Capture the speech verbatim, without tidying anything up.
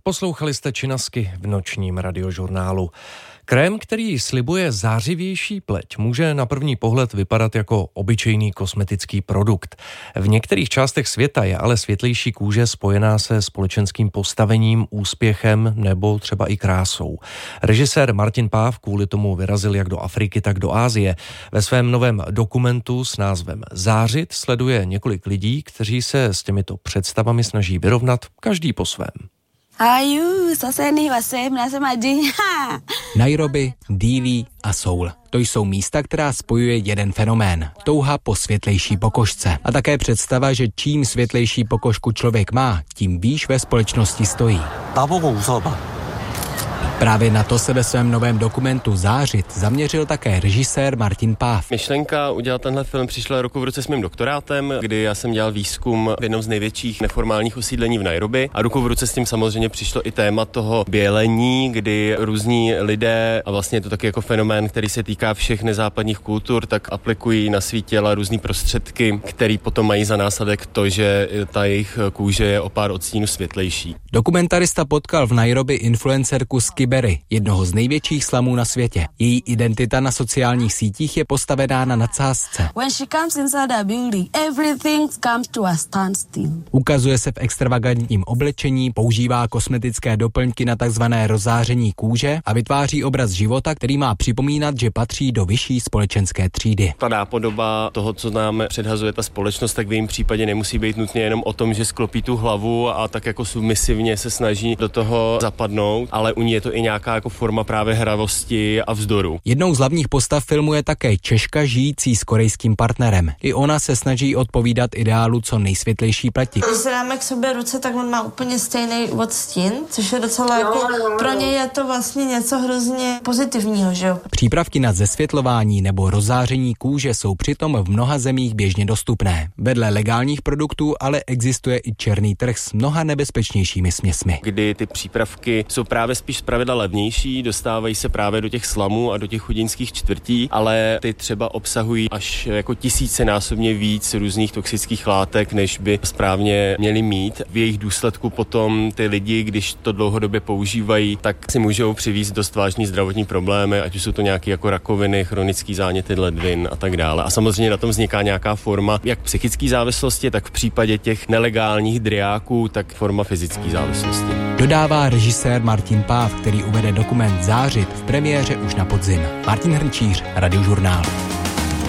Poslouchali jste Činasky v nočním radiožurnálu. Krém, který slibuje zářivější pleť, může na první pohled vypadat jako obyčejný kosmetický produkt. V některých částech světa je ale světlejší kůže spojená se společenským postavením, úspěchem nebo třeba i krásou. Režisér Martin Páv kvůli tomu vyrazil jak do Afriky, tak do Asie. Ve svém novém dokumentu s názvem Zářit sleduje několik lidí, kteří se s těmito představami snaží vyrovnat, každý po svém. Nairobi, Dili a Seoul. To jsou místa, která spojuje jeden fenomén. Touha po světlejší pokožce. A také představa, že čím světlejší pokožku člověk má, tím výš ve společnosti stojí. Právě na to se ve svém novém dokumentu Zářit zaměřil také režisér Martin Páv. Myšlenka udělat tenhle film přišla roku v roce s mým doktorátem, kdy já jsem dělal výzkum v jednom z největších neformálních osídlení v Nairobi. A ruku v ruce s tím samozřejmě přišlo i téma toho bělení, kdy různí lidé, a vlastně je to taky jako fenomén, který se týká všech nezápadních kultur, tak aplikují na svý těla různý prostředky, který potom mají za následek to, že ta jejich kůže je o pár odstínů světlejší. Dokumentarista potkal v Nairobi influencerku Skiberi, jednoho z největších slamů na světě. Její identita na sociálních sítích je postavená na nadsázce. Ukazuje se v extravagantním oblečení, používá kosmetické doplňky na takzvané rozzáření kůže a vytváří obraz života, který má připomínat, že patří do vyšší společenské třídy. Ta nápodoba toho, co nám předhazuje ta společnost, tak v jejím případě nemusí být nutně jenom o tom, že sklopí tu hlavu a tak jako submisivně se snaží do toho zapadnout, ale u ní je to i nějaká jako forma právě hravosti a vzdoru. Jednou z hlavních postav filmu je také Češka žijící s korejským partnerem. I ona se snaží odpovídat ideálu co nejsvětlejší pleti. Když se dáme k sobě ruce, tak on má úplně stejný odstín, což je docela jako, pro něj je to vlastně něco hrozně pozitivního, že jo? Přípravky na zesvětlování nebo rozzáření kůže jsou přitom v mnoha zemích běžně dostupné. Vedle legálních produktů ale existuje i černý trh s mnoha nebezpečnějšími směsmi. Kdy ty přípravky jsou právě spíš zpravidla levnější, dostávají se právě do těch slamů a do těch chudinských čtvrtí, ale ty třeba obsahují až jako tisícenásobně víc různých toxických látek, než by správně měly mít. V jejich důsledku potom ty lidi, když to dlouhodobě používají, tak si můžou přivést dost vážný zdravotní problémy, ať už jsou to nějaké jako rakoviny, chronické záněty ledvin a tak dále. A samozřejmě na tom vzniká nějaká forma jak psychické závislosti, tak v případě těch nelegálních driáků, tak forma fyzické závislosti. Dodává režisér Martin Páv, který uvede dokument Zářit v premiéře už na podzim. Martin Hrnčíř, Radiožurnál.